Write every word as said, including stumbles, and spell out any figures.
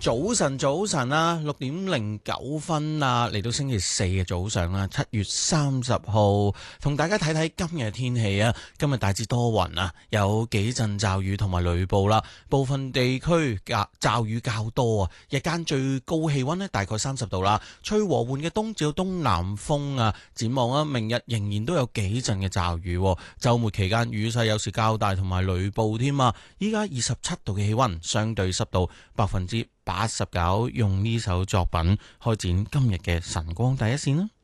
早晨，早晨啊，六點零九分啊，嚟到星期四嘅早上啦，七月三十號，同大家睇睇今日嘅天氣啊。今日大致多雲啊，有幾陣驟雨同埋雷暴啦，部分地區較驟雨較多啊。日間最高氣溫呢，大概三十度啦，吹和緩嘅東至東南風啊。展望啊，明日仍然都有幾陣嘅驟雨，週末期間雨勢有時較大同埋雷暴添啊。依家二十七度嘅氣溫，相對濕度百分之八十九，用呢首作品開展今日嘅晨光第一線啦。